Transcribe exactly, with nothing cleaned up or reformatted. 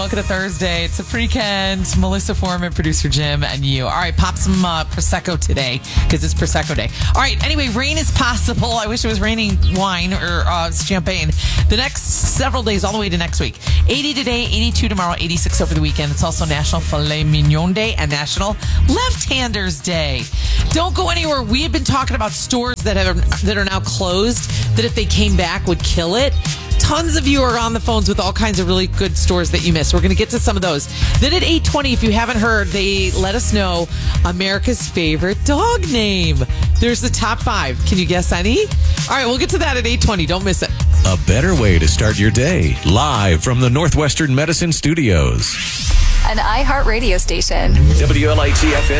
Welcome to Thursday. It's a pre-Kent. Melissa Foreman, producer Jim, and you. All right, pop some uh, Prosecco today because it's Prosecco day. All right, anyway, rain is possible. I wish it was raining wine or uh, champagne. The next several days, all the way to next week. eighty today, eighty-two tomorrow, eighty-six over the weekend. It's also National Filet Mignon Day and National Left-Handers Day. Don't go anywhere. We have been talking about stores that have that are now closed that if they came back would kill it. Tons of you are on the phones with all kinds of really good stores that you missed. We're going to get to some of those. Then at eight twenty, if you haven't heard, they let us know America's favorite dog name. There's the top five. Can you guess any? All right, we'll get to that at eight twenty. Don't miss it. A better way to start your day. Live from the Northwestern Medicine Studios. An iHeart radio station. W L I T F M.